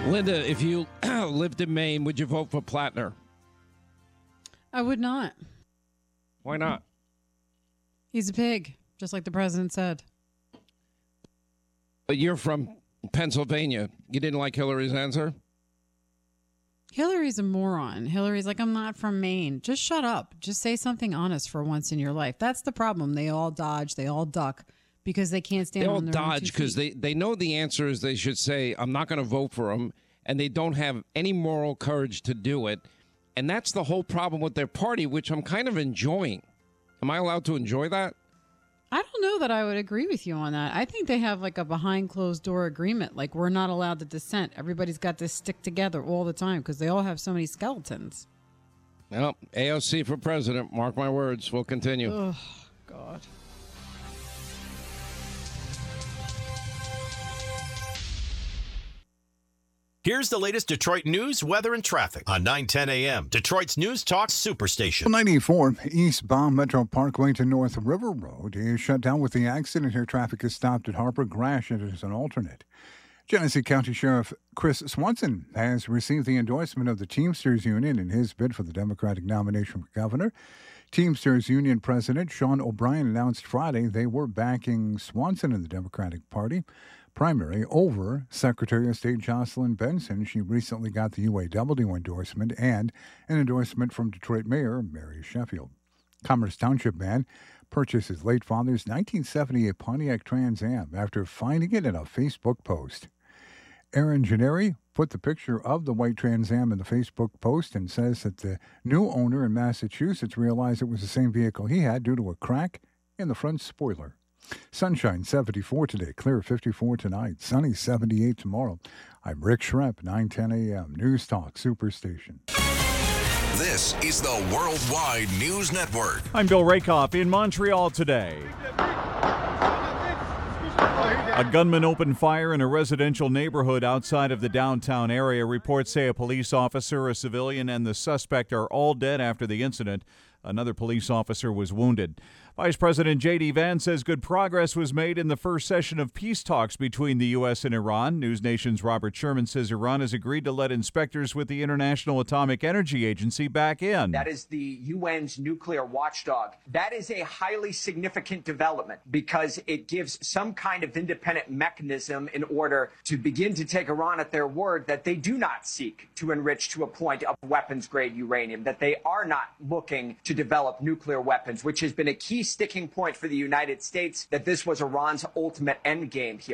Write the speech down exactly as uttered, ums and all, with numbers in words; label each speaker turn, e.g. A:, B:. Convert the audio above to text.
A: Linda, if you lived in Maine, would you vote for Plattner?
B: I would not.
A: Why not?
B: He's a pig, just like the president said.
A: But you're from Pennsylvania. You didn't like Hillary's answer?
B: Hillary's a moron. Hillary's like, I'm not from Maine. Just shut up. Just say something honest for once in your life. That's the problem. They all dodge. They all duck because they can't stand
A: They all
B: on their
A: dodge because they, they know the answer is they should say, I'm not going to vote for him, and they don't have any moral courage to do it. And that's the whole problem with their party, which I'm kind of enjoying. Am I allowed to enjoy that?
B: I don't know that I would agree with you on that. I think they have like a behind closed door agreement. Like, we're not allowed to dissent. Everybody's got to stick together all the time because they all have so many skeletons.
A: Well, A O C for president. Mark my words. We'll continue.
B: Oh, God.
C: Here's the latest Detroit news, weather, and traffic on nine ten a.m. Detroit's News Talk Superstation.
D: ninety-four eastbound Metro Parkway to North River Road is shut down with the accident. Here, traffic is stopped at Harper Grash. It is an alternate. Genesee County Sheriff Chris Swanson has received the endorsement of the Teamsters Union in his bid for the Democratic nomination for governor. Teamsters Union President Sean O'Brien announced Friday they were backing Swanson in the Democratic Party primary over Secretary of State Jocelyn Benson. She recently got the U A W endorsement and an endorsement from Detroit Mayor Mary Sheffield. Commerce Township man purchased his late father's nineteen seventy-eight Pontiac Trans Am after finding it in a Facebook post. Aaron Gennari put the picture of the white Trans Am in the Facebook post and says that the new owner in Massachusetts realized it was the same vehicle he had due to a crack in the front spoiler. Sunshine seventy-four today, clear fifty-four tonight, sunny seventy-eight tomorrow. I'm Rick Schrepp, nine ten a.m. News Talk Superstation.
E: This is the Worldwide News Network.
F: I'm Bill Rakoff in Montreal today. A gunman opened fire in a residential neighborhood outside of the downtown area. Reports say a police officer, a civilian, and the suspect are all dead after the incident. Another police officer was wounded. Vice President J D. Vance says good progress was made in the first session of peace talks between the U S and Iran. News Nation's Robert Sherman says Iran has agreed to let inspectors with the International Atomic Energy Agency back in.
G: That is the U N's nuclear watchdog. That is a highly significant development because it gives some kind of independent mechanism in order to begin to take Iran at their word that they do not seek to enrich to a point of weapons-grade uranium, that they are not looking to develop nuclear weapons, which has been a key sticking point for the United States, that this was Iran's ultimate end game here.